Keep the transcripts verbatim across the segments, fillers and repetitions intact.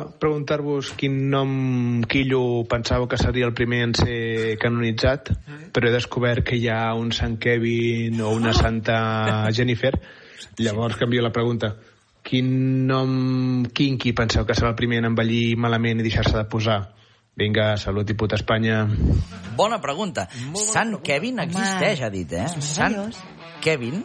preguntar-vos quin nom quillo pensàveu que seria el primer en ser canonitzat, però he descobert que hi ha un Sant Kevin o una Santa Jennifer. Llavors canvio la pregunta. Quin nom kinky penseu que serà el primer en envellir malament i deixar-se de posar? Vinga, salut i puta Espanya. Bona pregunta. Sant Kevin existeix, ha dit, eh? Sant Kevin...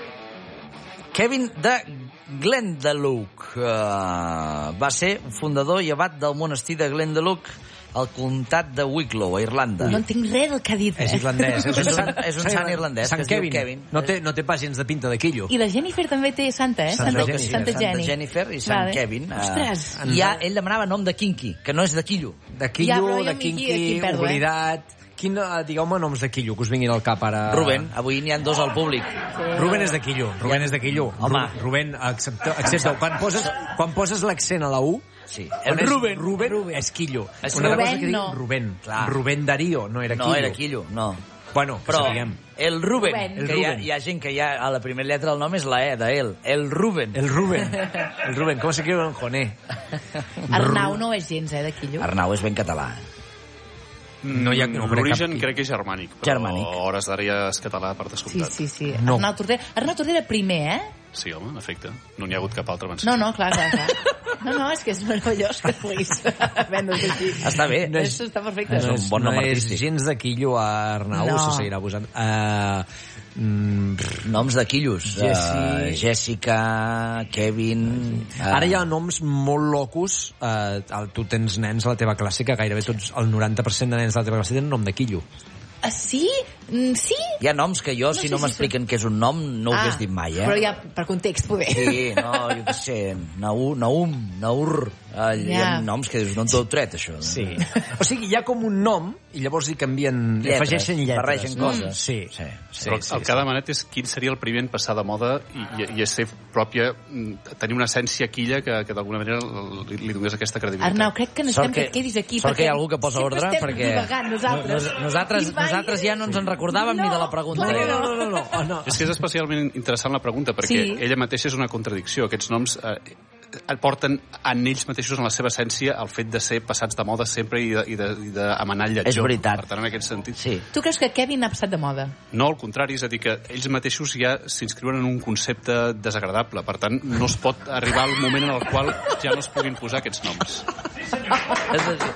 Kevin de Glendalough. Uh, va ser fundador i abat del monestir de Glendalough al comtat de Wicklow, a Irlanda. No entenc res del que ha dit. És irlandès. És un, sant, és un sant irlandès Sant que es Kevin. diu Kevin. No té, no té pas gens de pinta de quillo. I la Jennifer també té santa, eh? Santa, Santa, Jennifer. Santa Jenny. Santa Jennifer i Sant Vale. Kevin. Ostres. Uh, I ja, ell demanava nom de kinky, que no és de quillo. De quillo, Ja, però jo de aquí- kinky, aquí perdo, eh? oblidat... Quin, eh, digueu-me noms de quillo que us vinguin al cap ara. Rubén, avui n'hi ha dos al públic. Rubén és de quillo. Rubén és de quillo. Home. Ru Rubén, accepta, accepta quan poses, quan poses l'accent a la U, Sí. el El Rubén, Rubén. Rubén és quillo. És Una Rubén, cosa que dic no. Rubén. Clar. Rubén Darío, no era No quillo. era quillo, no. Bueno, que Però sapiguem. el Rubén, Rubén. que El hi ha, Rubén. hi ha gent que ja a la primera lletra del nom és la E d'ell. El Rubén. El Rubén. El Rubén, com s'escriu en Joné? Arnau no és gens, eh, de quillo. Arnau és ben català. No hi ha- no, L'origen cap- crec que és germànic, però Germànic. a hores d'ara ja és català per Sí, descomptat. sí, sí. No. Arnau Tordera. Arnau Tordera primer, eh? Sí, home, en efecte. No n'hi ha hagut cap altre abans. No, no, clar, clar, clar. No, no, és que és meravellós que puguis vendre-ho així. Està bé. No és, està perfecte. És un bon nom no és artístic. gens de quillo a Arnau, No. se seguirà posant. Uh, mm, Noms de quillos. Jessi. Uh, Jessica, Kevin... Uh, Ara hi ha noms molt locos. Uh, tu tens nens a la teva classe que gairebé tots, el noranta per cent de nens de la teva classe tenen nom de quillo. Ah, sí? Mm, sí? Hi ha noms que jo, No si sé no si m'expliquen què és un nom, no ho Ah, hagués dit mai, eh? Però ja per context, poder. Sí, no, jo què sé, Naú, Naum, Naur, eh, hi ha Ja. noms que dius, no en t'ho tret, això. Sí. O sigui, hi ha com un nom i llavors hi canvien, Lletres, afegeixen lletres. barregen coses. Sí. Sí, sí, Però sí, el que ha demanat és quin seria el primer en passar de moda i, i, i ser pròpia, mm, tenir una essència quilla que, que d'alguna manera li, li donés aquesta credibilitat. Arnau, crec que necessitem que et quedis aquí. Sort que hi ha perquè algú que posa sempre ordre, estem perquè divagant, nosaltres. nos- nosaltres, I mai- nosaltres ja no ens en recordàvem No, ni de la pregunta. clar que No, no, no, no. Oh, no. És que és especialment interessant la pregunta, perquè Sí. ella mateixa és una contradicció. Aquests noms eh, el porten en ells mateixos, en la seva essència, el fet de ser passats de moda sempre i de- i de- i d'amanar el lletjó. És veritat. Per tant, en aquest sentit... Sí. Tu creus que Kevin ha passat de moda? No, al contrari, és a dir, que ells mateixos ja s'inscriuen en un concepte desagradable. Per tant, no es pot arribar al moment en el qual ja no es puguin posar aquests noms. És així.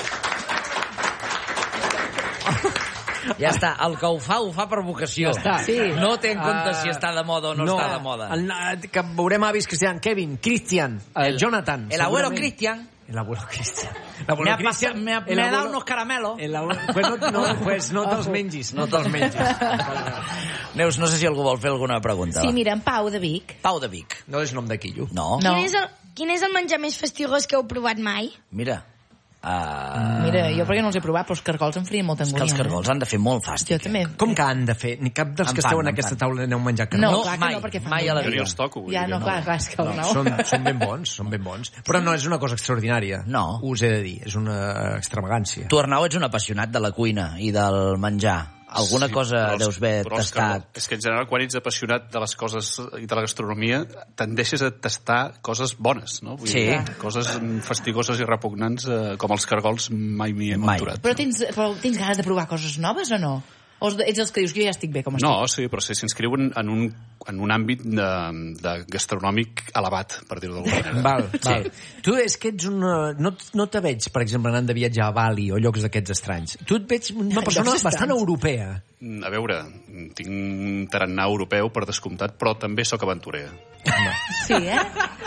Ja està, el que ho fa, ho fa per vocació. Ja està. Sí. No té en compte Ah, si està de moda o no, està de moda. El, que veurem avis que seran Kevin, Christian, el, El- Jonathan. El abuelo segurament. Cristian El abuelo Cristian. El me abuelo ha, Cristian. pasado, me ha, el me ha dado abuelo- unos caramelos. El abuelo, pues no, no, pues no te'ls mengis, no te'ls mengis. Neus, no sé si algú vol fer alguna pregunta. Sí, va. mira, en Pau de Vic. Pau de Vic. No és nom de quillo. No? No. Quin és, el, quin és el menjar més fastigós que heu provat mai? Mira. Uh, Mira, jo perquè no els he provat, però els cargols em farien molta és que angúnia. els cargols han de fer molt Eh? fàstic. Jo també. Com que han de fer? Ni cap dels En que fan, esteu en en aquesta fan. taula aneu menjar No, cargols? clar que mai, no, perquè fan mai a la molt Jo vida. ni els toco, vull Ja, dir no, que clar, clar, és que no. Són, són ben bons, són ben bons. Però no és una cosa extraordinària. No. Us he de dir, és una extravagància. Tu, Arnau, ets un apassionat de la cuina i del menjar. Alguna Sí, cosa però els- deus haver però els tastat. cargols- És que en general, quan ets apassionat de les coses i de la gastronomia, tendeixes a tastar coses bones, no? Vull Sí. dir, coses mm, fastigoses i repugnants, eh, com els cargols mai m'hi he Mai. aventurat. Però tens, però tens ganes de provar coses noves o no? O ets els que dius que jo ja estic bé com estic? No, sí, però sí, s'inscriuen en un, en un àmbit de, de gastronòmic elevat, per dir-ho d'alguna manera. Val, val. Tu és que ets una... No, no te veig, per exemple, anant de viatge a Bali o llocs d'aquests estranys. Tu et veig una persona Llocs bastant estranys. europea. A veure, tinc un tarannà europeu, per descomptat, però també sóc aventurer. Sí, eh?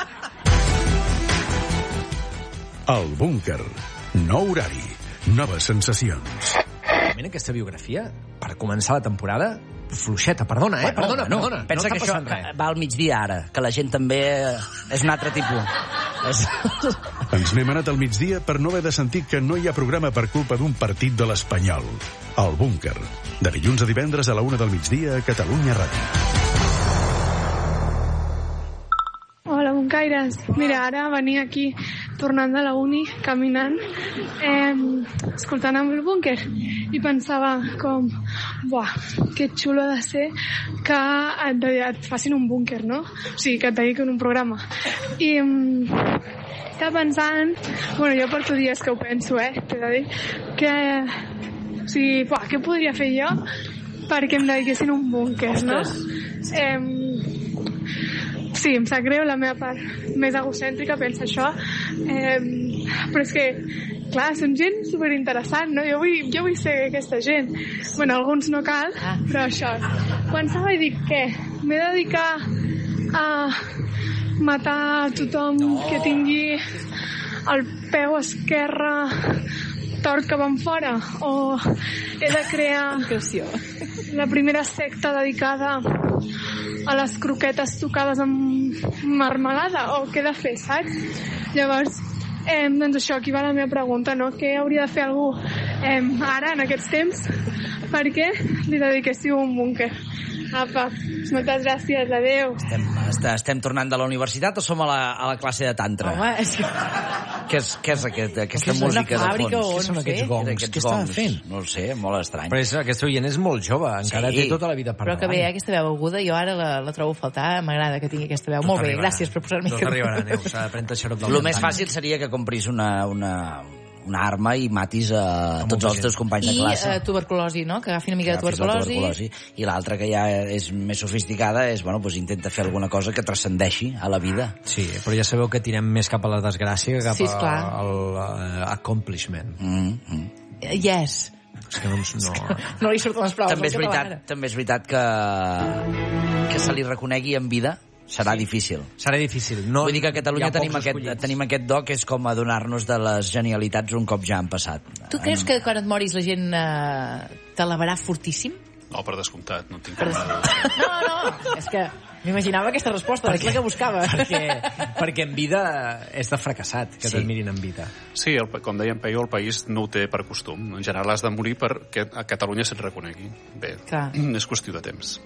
El búnquer. Nou horari. Noves sensacions. Realment, aquesta biografia, per començar la temporada, fluixeta, perdona, eh? Perdona, Bueno, perdona. Pensa no que està això passant res. va al migdia ara, que la gent també és un altre tipus. És... Ens n'hem anat al migdia per no haver de sentir que no hi ha programa per culpa d'un partit de l'Espanyol. El búnquer. De dilluns a divendres a la una del migdia a Catalunya Ràdio. Hola, Montcai. gaires. Mira, ara venia aquí, tornant de la uni, caminant, eh, escoltant amb el búnquer, i pensava com, buah, que xulo ha de ser que et, et facin un búnquer, no? O sigui, que et dediquin un programa. I eh, estava pensant, bueno, jo porto dies que ho penso, eh, t'he de dir, que, o sigui, buah, què podria fer jo perquè em dediquessin un búnquer, no? Eh, sí, em sap greu, la meva part més egocèntrica pensa això, eh, però és que, clar, són gent superinteressant, no? Jo vull, jo vull ser aquesta gent. Bueno, alguns no cal, però això. Pensava i dic, què? M'he de dedicar a matar tothom que tingui el peu esquerre tort cap enfora, o he de crear la primera secta dedicada a les croquetes tocades amb marmelada, o què he de fer, saps? Llavors, eh, doncs això, aquí va la meva pregunta, no? Què hauria de fer algú eh, ara, en aquests temps, perquè li dediquéssiu un búnquer? Apa, moltes gràcies, adeu. Estem, estem tornant de la universitat o som a la, a la classe de tantra? Home, és que... Què és, què és aquest, aquesta és música de fons? O, què són no aquests sé. gongs? Aquests Què estava gongs? fent? No ho sé, molt estrany. Però és, aquest oient és molt jove, encara Sí. té tota la vida per Però que bé, davant. eh, aquesta veu aguda, jo ara la, la trobo a faltar, m'agrada que tingui aquesta veu. Molt bé, gràcies per posar-me No t'arribarà, Neus, s'ha de prendre xarop del El més fàcil seria que compris una, una, una arma i matis a tots els teus companys de I classe. eh, tuberculosi, no? Que agafi una mica de Agafis la tuberculosi. I l'altra, que ja és més sofisticada, és, bueno, doncs intenta fer alguna cosa que transcendeixi a la vida. Sí, però ja sabeu que tirem més cap a la desgràcia que cap Sí, esclar. al accomplishment. Mm -hmm. Eh, Yes. És que no... no... No li surten les proves. També és en català, veritat, també és veritat que, que se li reconegui en vida serà sí. difícil. Serà difícil. No, Vull dir que a Catalunya hi ha pocs tenim aquest, escollits. tenim aquest do que és com adonar-nos de les genialitats un cop ja han passat. Tu creus que quan et moris la gent eh, t'alabarà fortíssim? No, per descomptat, no tinc Per cap des... mal. No, no, és que m'imaginava aquesta resposta, és la que buscava. perquè, perquè en vida és de fracassat que Sí. t'admirin en vida. Sí, el, com deia en Peyu, el país no ho té per costum. En general has de morir perquè a Catalunya se't reconegui. Bé, Clar. és qüestió de temps.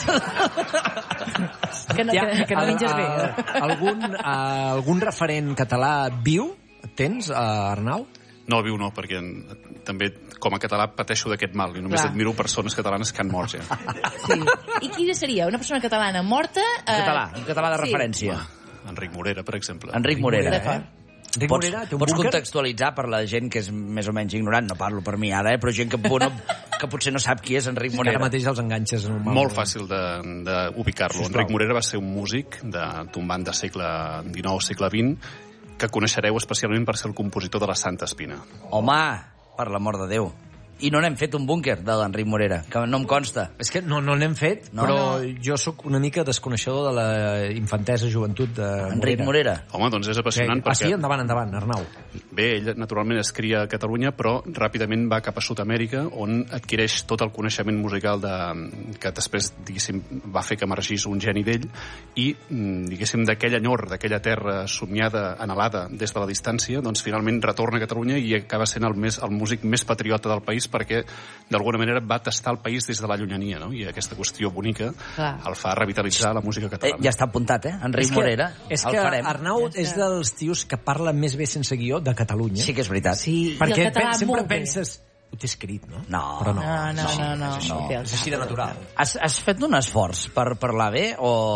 Que no, que, que no menges bé. a, algun, a, algun referent català viu tens, a Arnau? No, viu no, perquè en, també com a català pateixo d'aquest mal i només Clar. admiro persones catalanes que han mort ja. Sí. I quina seria? Una persona catalana morta? Un català, un català de sí. referència. Enric Morera, per exemple. Enric Morera. D'acord. Enric Pots, Morera té un pots búnquer? contextualitzar per la gent que és més o menys ignorant, no parlo per mi ara, eh, però gent que, no, que potser no sap qui és Enric Que Morera. ara mateix els enganxes en un mal Molt moment. fàcil d'ubicar-lo. Sisplau. Enric Morera va ser un músic d'un band de segle dinou, segle vint, que coneixereu especialment per ser el compositor de la Santa Espina. Home, per l'amor de Déu. I no n'hem fet un búnquer de l'Enric Morera, que no em consta. És que no no n'hem fet, No. però jo sóc una mica desconeixedor de la infantesa joventut de Enric Morera. Home, doncs és apassionant Ah, perquè... sí? Endavant, endavant, Arnau. Bé, ell naturalment es cria a Catalunya, però ràpidament va cap a Sud-amèrica, on adquireix tot el coneixement musical de, que després, diguéssim, va fer que emergís un geni d'ell, i, diguéssim, d'aquell enyor, d'aquella terra somiada, anhelada des de la distància, doncs finalment retorna a Catalunya i acaba sent el, més, el músic més patriota del país, perquè d'alguna manera va tastar el país des de la llunyania, no? I aquesta qüestió bonica Clar. el fa revitalitzar la música Eh, catalana. ja està apuntat, eh? Enric És que, Morera. és el que farem. Arnau és dels tios que parla més bé sense guió de Catalunya. Sí que és veritat. Sí, Perquè i el català pen- sempre molt bé. penses... Ho té escrit, no? No. Però no. No, no, no, no. és així. no. És així de natural. Has, has fet un esforç per parlar bé o...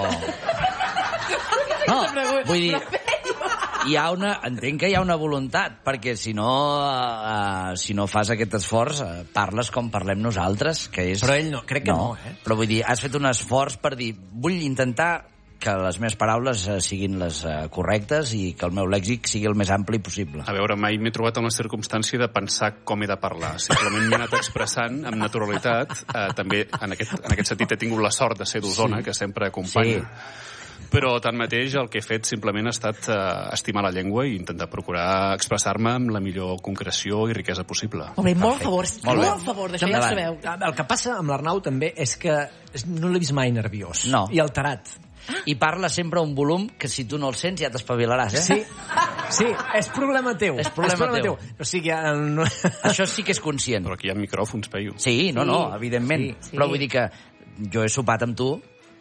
No, vull dir, hi ha una, entenc que hi ha una voluntat, perquè si no, uh, si no fas aquest esforç, uh, parles com parlem nosaltres, que és... Però ell no, crec que no, eh? Però vull dir, has fet un esforç per dir, vull intentar que les meves paraules uh, siguin les uh, correctes i que el meu lèxic sigui el més ampli possible. A veure, mai m'he trobat en la circumstància de pensar com he de parlar. Simplement m'he anat expressant amb naturalitat. Eh, també, en aquest, en aquest sentit, he tingut la sort de ser d'Osona, sí. que sempre acompanya. Sí. Però, tanmateix, el que he fet simplement ha estat eh, estimar la llengua i intentar procurar expressar-me amb la millor concreció i riquesa possible. Molt bé, molt a favor, Molt bé. molt a favor d'això, ja ho sabeu. El que passa amb l'Arnau també és que no l'he vist mai nerviós. No. I alterat. I parla sempre a un volum que si tu no el sents ja t'espavilaràs, eh? Sí, sí, és problema teu. És problema teu. O sigui, el... no... Això sí que és conscient. Però aquí hi ha micròfons, Peyu. Sí, no, no, evidentment. Sí, sí. Però vull dir que jo he sopat amb tu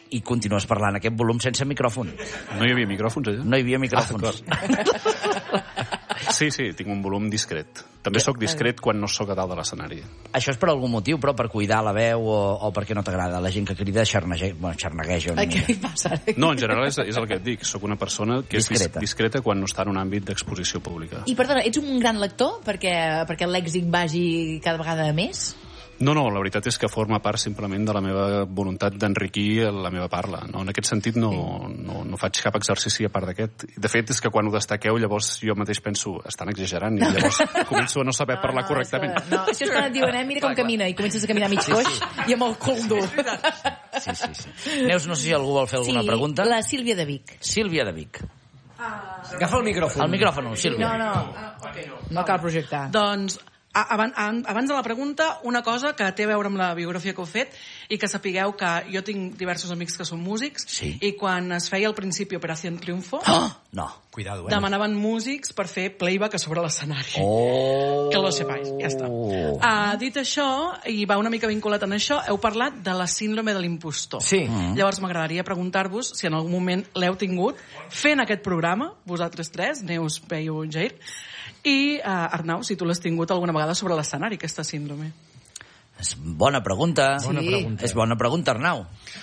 i continues parlant aquest volum sense micròfon. No hi havia micròfons, allà? No hi havia micròfons. Ah, sí, sí, tinc un volum discret. També sóc discret quan no sóc a dalt de l'escenari. Això és per algun motiu, però per cuidar la veu o, o perquè no t'agrada? La gent que crida xarnegue... bueno, xarnegueja una mica. Què li passa? No, en general és, és el que et dic. Sóc una persona que Discreta. és dis discreta quan no està en un àmbit d'exposició pública. I perdona, ets un gran lector perquè, perquè el lèxic vagi cada vegada més? No, no, la veritat és que forma part simplement de la meva voluntat d'enriquir la meva parla. No? En aquest sentit no, no, no faig cap exercici a part d'aquest. De fet, és que quan ho destaqueu, llavors jo mateix penso, estan exagerant, i llavors començo a no saber parlar no, correctament. És que, no, això és quan et diuen, eh, mira com camina, i comences a caminar mig coix i amb el cul dur. Sí, sí, sí. Neus, no sé si algú vol fer alguna sí, pregunta. la Sílvia de Vic. Sílvia de Vic. Agafa el micròfon. El micròfon, Sílvia. No, no, no cal projectar. Doncs, abans, abans de la pregunta, una cosa que té a veure amb la biografia que heu fet i que sapigueu que jo tinc diversos amics que són músics Sí. i quan es feia al principi Operación Triunfo Oh! No. Cuidado, eh? demanaven músics per fer playback a sobre l'escenari. Oh! Que lo sepáis, ja està. Uh, dit això, i va una mica vinculat en això, heu parlat de la síndrome de l'impostor. Sí. Mm. Llavors m'agradaria preguntar-vos si en algun moment l'heu tingut fent aquest programa, vosaltres tres, Neus, Peyu i Jair, i uh, Arnau, si tu l'has tingut alguna vegada sobre l'escenari, aquesta síndrome. És bona pregunta. Bona pregunta. És bona pregunta, Arnau.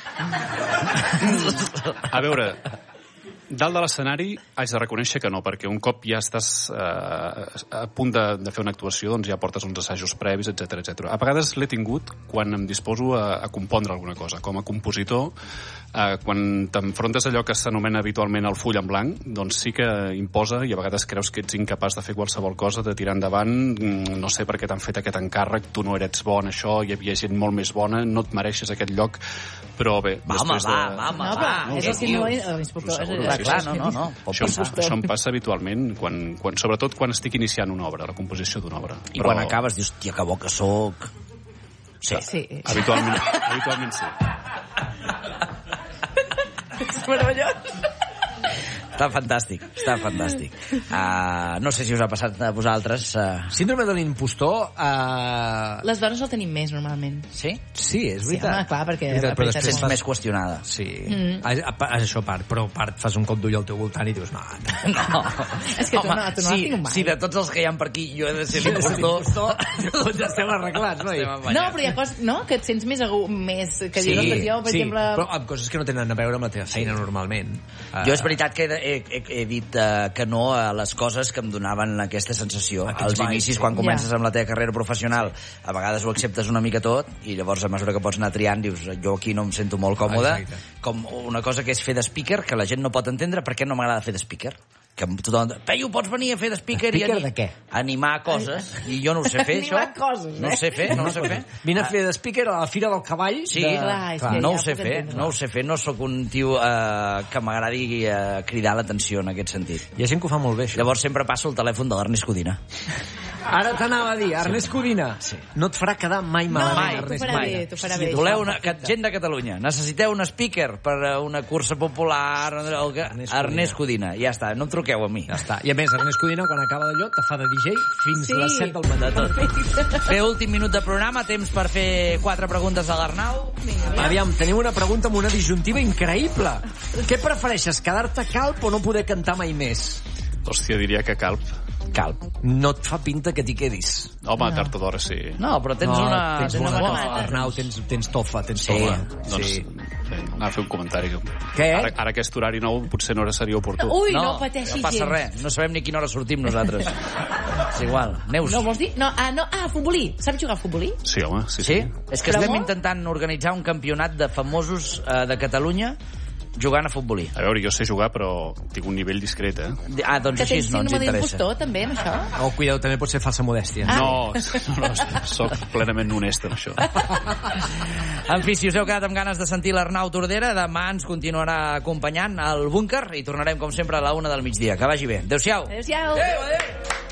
A veure, dalt de l'escenari haig de reconèixer que no, perquè un cop ja estàs eh, a punt de, de fer una actuació, doncs ja portes uns assajos previs, etcètera, etcètera. A vegades l'he tingut quan em disposo a, a compondre alguna cosa. Com a compositor, eh, quan t'enfrontes a allò que s'anomena habitualment el full en blanc, doncs sí que imposa i a vegades creus que ets incapaç de fer qualsevol cosa, de tirar endavant, no sé per què t'han fet aquest encàrrec, tu no eres bo en això, hi havia gent molt més bona, no et mereixes aquest lloc, però bé, Va, home, després va, de... va, home, No, va. però és el síndrome de l'inspector. Segur, és- sí, Clar, no, no, no. Pot Això, passar. això em passa habitualment, quan, quan, sobretot quan estic iniciant una obra, la composició d'una obra. I quan acabes dius, tia, que bo que sóc. Sí. Sí. Habitualment, habitualment sí. És meravellós. Està fantàstic, està fantàstic. Uh, no sé si us ha passat a vosaltres. Uh... Síndrome de l'impostor... Uh... Les dones el tenim més, normalment. Sí? Sí, és Sí, veritat. home, clar, perquè Veritat, la però veritat Et després sents fas- més qüestionada. Sí, Mm. a, a, a, això a part, però a part fas un cop d'ull al teu voltant i dius, no, No. És que tu no- tu no sí, l'has tingut mai. sí, de tots els que hi ha per aquí, jo he de ser l'impostor. doncs ja estem arreglats, no? Estem No, apanyats. però hi ha coses, no?, que et sents més, agu... més que Sí, dius, ostres, jo, per sí, exemple... però amb coses que no tenen a veure amb la teva feina normalment. Jo és veritat que he, he, he dit uh, que no a les coses que em donaven aquesta sensació. Aquests Als vibes, inicis, sí. quan comences Ja. amb la teva carrera professional, a vegades ho acceptes una mica tot, i llavors a mesura que pots anar triant dius, jo aquí no em sento molt còmode. Exacte. Com una cosa que és fer de speaker, que la gent no pot entendre per què no m'agrada fer de speaker. Que tothom... Peyu, pots venir a fer de speaker? De speaker i ani- de què? Animar coses. I jo no ho sé fer, això. Animar coses, No eh? ho sé fer, no ho sé fer. Vine a fer de speaker a la Fira del Cavall. Sí, de... Clar, és que no ja ho sé puc fer, entendre. no ho sé fer. No sóc un tio eh, que m'agradi eh, cridar l'atenció en aquest sentit. Hi ha gent que ho fa molt bé, això. Llavors sempre passo el telèfon de l'Ernest Codina. Ara t'anava a dir, Ernest Codina, sí. no et farà quedar mai No, malament, t'ho Ernest farà Codina. bé, t'ho farà bé. Voleu una, que, gent de Catalunya, necessiteu un speaker per a una cursa popular, o que, Ernest Ernest Codina. Ja està, no em truqueu a mi. Ja està. I a més, Ernest Codina, quan acaba d'allò, te fa de D J fins Sí. les set del matí. Tot. Fer últim minut de programa, temps per fer quatre preguntes a l'Arnau. Aviam, tenim una pregunta amb una disjuntiva increïble. Què prefereixes, quedar-te calp o no poder cantar mai més? Hòstia, diria que calp. Calp. No et fa pinta que t'hi quedis. Home, tard o d'hora sí. No, però tens una... tens tens una una tofa, Arnau, tens, tens tofa, tens Sí. tofa. Doncs, Sí. sí, anar a fer un comentari. Què? Ara, ara aquest horari nou potser no era seria oportú. Ui, no, no, no pateixis no passa gens. res. No sabem ni a quina hora sortim nosaltres. És igual. Neus. No vols dir? No, ah, no, ah, futbolí. Saps jugar a futbolí? Sí, home, sí, Sí? sí. És que Però estem molt? intentant organitzar un campionat de famosos eh, de Catalunya jugant a futbolí. A veure, jo sé jugar, però tinc un nivell discret, eh? Ah, doncs Que així tens no ens síndrome interessa. d'impostor, també, amb això? Oh, cuidado, també pot ser falsa modèstia. Ah. No, no, no, soc plenament honest en això. En fi, si us heu quedat amb ganes de sentir l'Arnau Tordera, demà ens continuarà acompanyant al búnquer i tornarem, com sempre, a la una del migdia. Que vagi bé. Adéu-siau. Adéu-siau. Adéu, adéu.